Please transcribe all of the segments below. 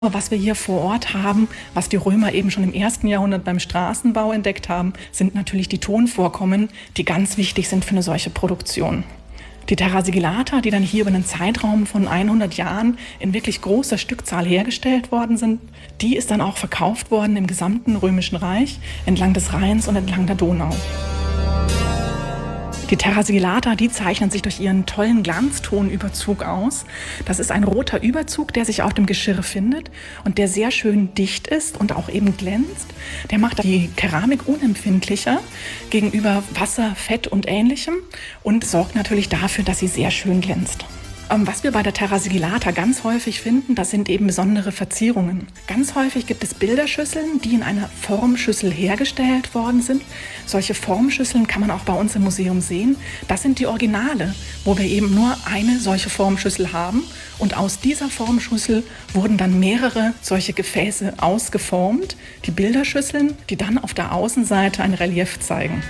Was wir hier vor Ort haben, was die Römer eben schon im 1. Jahrhundert beim Straßenbau entdeckt haben, sind natürlich die Tonvorkommen, die ganz wichtig sind für eine solche Produktion. Die Terra Sigillata, die dann hier über einen Zeitraum von 100 Jahren in wirklich großer Stückzahl hergestellt worden sind, die ist dann auch verkauft worden im gesamten Römischen Reich, entlang des Rheins und entlang der Donau. Die Terra Sigillata, die zeichnen sich durch ihren tollen Glanztonüberzug aus. Das ist ein roter Überzug, der sich auf dem Geschirr findet und der sehr schön dicht ist und auch eben glänzt. Der macht die Keramik unempfindlicher gegenüber Wasser, Fett und Ähnlichem und sorgt natürlich dafür, dass sie sehr schön glänzt. Was wir bei der Terra Sigillata ganz häufig finden, das sind eben besondere Verzierungen. Ganz häufig gibt es Bilderschüsseln, die in einer Formschüssel hergestellt worden sind. Solche Formschüsseln kann man auch bei uns im Museum sehen. Das sind die Originale, wo wir eben nur eine solche Formschüssel haben. Und aus dieser Formschüssel wurden dann mehrere solche Gefäße ausgeformt. Die Bilderschüsseln, die dann auf der Außenseite ein Relief zeigen.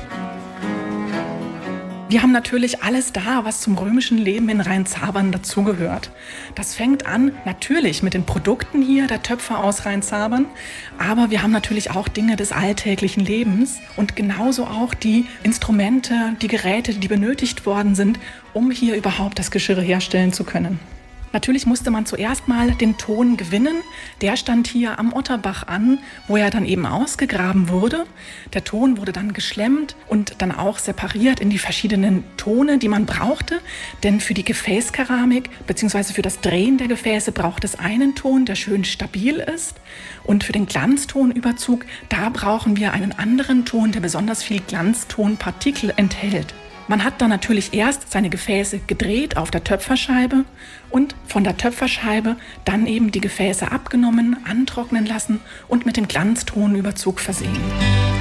Wir haben natürlich alles da, was zum römischen Leben in Rheinzabern dazugehört. Das fängt an natürlich mit den Produkten hier, der Töpfer aus Rheinzabern, aber wir haben natürlich auch Dinge des alltäglichen Lebens und genauso auch die Instrumente, die Geräte, die benötigt worden sind, um hier überhaupt das Geschirr herstellen zu können. Natürlich musste man zuerst mal den Ton gewinnen. Der stand hier am Otterbach an, wo er dann eben ausgegraben wurde. Der Ton wurde dann geschlemmt und dann auch separiert in die verschiedenen Tone, die man brauchte. Denn für die Gefäßkeramik bzw. für das Drehen der Gefäße braucht es einen Ton, der schön stabil ist. Und für den Glanztonüberzug, da brauchen wir einen anderen Ton, der besonders viel Glanztonpartikel enthält. Man hat dann natürlich erst seine Gefäße gedreht auf der Töpferscheibe und von der Töpferscheibe dann eben die Gefäße abgenommen, antrocknen lassen und mit dem Glanztonüberzug versehen.